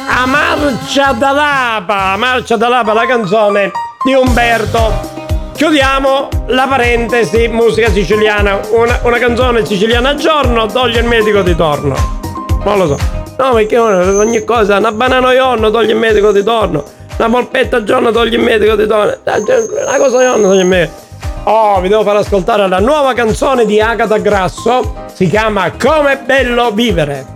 a Marcia da Lapa, la canzone di Umberto. Chiudiamo la parentesi musica siciliana, una canzone siciliana al giorno, toglie il medico di torno. Non lo so. No, perché ogni cosa, una banana al giorno toglie il medico di torno, una polpetta al giorno toglie il medico di torno, una cosa al giorno toglie il medico. Oh, vi devo far ascoltare la nuova canzone di Agata Grasso, si chiama Com'è bello vivere.